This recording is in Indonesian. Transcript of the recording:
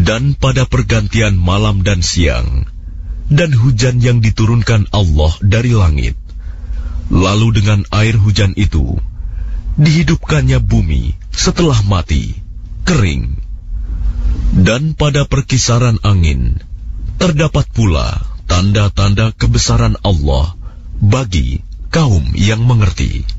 dan pada pergantian malam dan siang, dan hujan yang diturunkan Allah dari langit. Lalu dengan air hujan itu, dihidupkannya bumi setelah mati, kering. Dan pada perkisaran angin, terdapat pula tanda-tanda kebesaran Allah bagi kaum yang mengerti.